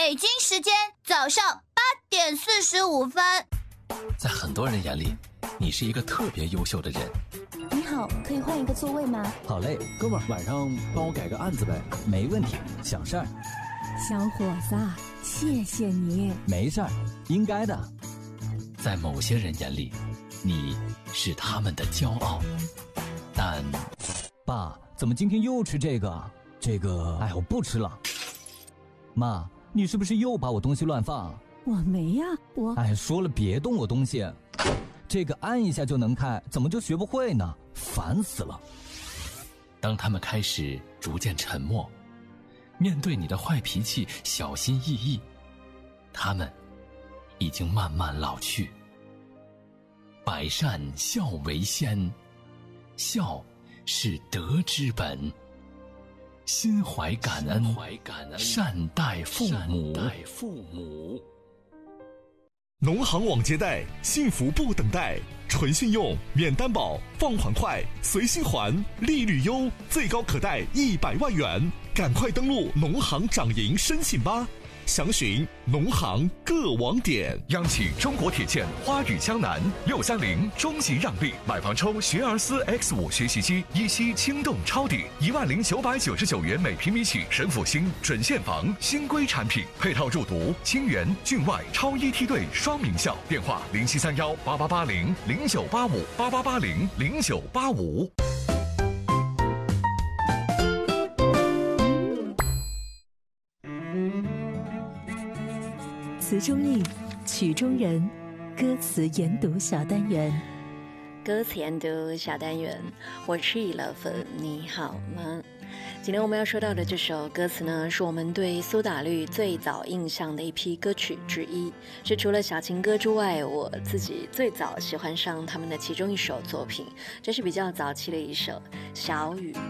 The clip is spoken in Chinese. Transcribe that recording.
北京时间早上8:45。 在很多人眼里，你是一个特别优秀的人。 你好，可以换一个座位吗？ 好嘞，哥们儿，晚上帮我改个案子呗。 没问题，小事儿。 小伙子，谢谢你。 没事儿，应该的。 在某些人眼里，你是他们的骄傲，但…… 爸，怎么今天又吃这个？哎，我不吃了。妈，你是不是又把我东西乱放？ 我没呀， 哎，说了别动我东西。这个按一下就能开，怎么就学不会呢？烦死了。 当他们开始逐渐沉默，面对你的坏脾气小心翼翼，他们已经慢慢老去。百善孝为先，孝是德之本。心怀感恩，善待父母。 农行网接贷，幸福不等待，纯信用，免担保，放款快，随心还，利率优，最高可贷100万元。赶快登录农行掌银申请吧，详询农行各网点。 央企中国铁建花语江南630中级让利，买房抽学而思 X5 学习机，一期轻动超抵10999元每平米起，神府新准现房新规产品，配套入读清源、郡外超一梯队双名校。电话07318880098588800985。 词中意，曲中人，歌词研读小单元。 歌词研读小单元，我是11，你好吗？今天我们要说到的这首歌词呢，是我们对苏打绿最早印象的一批歌曲之一，是除了小情歌之外，我自己最早喜欢上他们的其中一首作品，这是比较早期的一首《小雨